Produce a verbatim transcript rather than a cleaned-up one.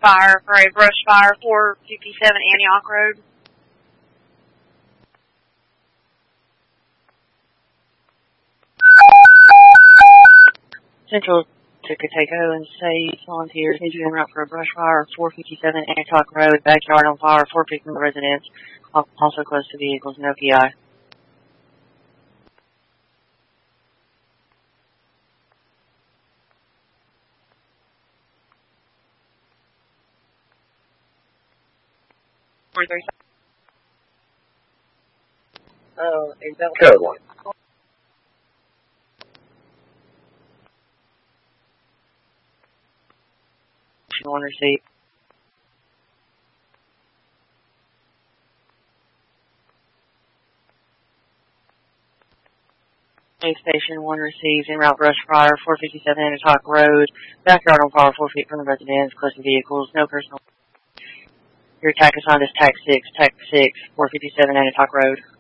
fire for a brush fire, four fifty-seven Antioch Road. Central to Cateco and say volunteers need you en route for a brush fire, four fifty-seven Antioch Road, backyard on fire, four feet from the residence, also close to vehicles, no P I. Oh, is that code one? One receipt. Police station one receives en route brush fire, four fifty-seven Antioch Road, backyard on fire, four feet from the residence, close to vehicles, no personal. Your attack assigned is T A C six, T A C six, four fifty-seven Antioch Road.